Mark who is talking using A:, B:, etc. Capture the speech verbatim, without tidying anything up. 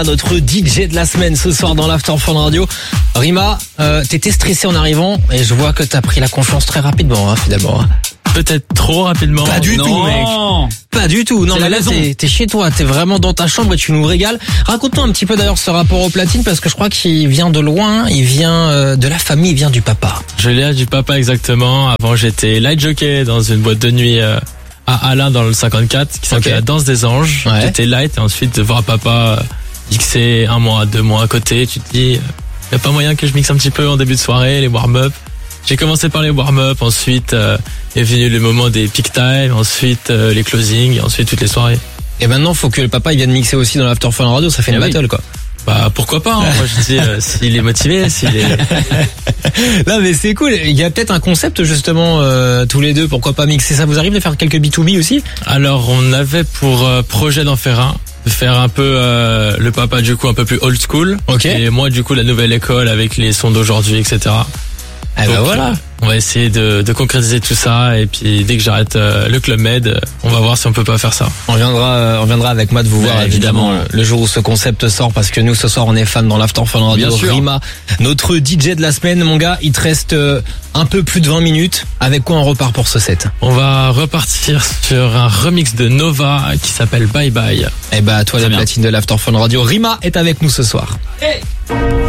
A: Notre D J de la semaine ce soir dans l'After Fun Radio. Rima, euh, t'étais stressé en arrivant et je vois que t'as pris la confiance très rapidement, hein, finalement.
B: Peut-être trop rapidement.
A: Pas du
B: non.
A: tout, mec. Pas du tout. Non,
B: C'est
A: mais
B: la
A: là,
B: maison.
A: t'es, t'es chez toi, t'es vraiment dans ta chambre et tu nous régales. Raconte-nous un petit peu d'ailleurs ce rapport au platine parce que je crois qu'il vient de loin, il vient euh, de la famille, il vient du papa.
B: Je l'ai du papa exactement. Avant, j'étais light jockey dans une boîte de nuit euh, à Alain dans le cinquante-quatre qui s'appelait
A: Ok.
B: la Danse des Anges.
A: Ouais.
B: J'étais light et ensuite de voir papa euh, mixer un mois, deux mois à côté, tu te dis, y a pas moyen que je mixe un petit peu en début de soirée, les warm-up. J'ai commencé par les warm-up, ensuite euh, est venu le moment des peak time, ensuite euh, les closings, et ensuite toutes les soirées.
A: Et maintenant, faut que le papa il vienne mixer aussi dans l'After Fun Radio, ça fait
B: Eh
A: une
B: oui.
A: battle, quoi.
B: Bah pourquoi pas, hein. Moi je dis euh, s'il est motivé, s'il est...
A: Non, mais c'est cool. Il y a peut-être un concept justement euh, tous les deux. Pourquoi pas mixer ça? Vous arrive de faire quelques B deux B aussi?
B: Alors on avait pour euh, projet d'en faire un, de faire un peu euh, le papa du coup un peu plus old school.
A: Ok.
B: Et moi du coup la nouvelle école avec les sons d'aujourd'hui, et cetera.
A: Ah bah
B: Donc,
A: voilà.
B: On va essayer de, de concrétiser tout ça et puis dès que j'arrête euh, le Club Med, euh, on va voir si on peut pas faire ça.
A: On viendra, euh, on viendra avec Matt vous
B: Ouais,
A: voir évidemment
B: évidemment.
A: le jour où ce concept sort parce que nous ce soir on est fans dans l'After Fun Radio.
C: Bien sûr.
A: Rima, notre D J de la semaine, mon gars, il te reste euh, un peu plus de vingt minutes. Avec quoi on repart pour ce set?
B: On va repartir sur un remix de Nova qui s'appelle Bye Bye.
A: Eh bah, toi,
C: Très
A: la
C: bien.
A: platine de l'After Fun Radio. Rima est avec nous ce soir.
C: Hey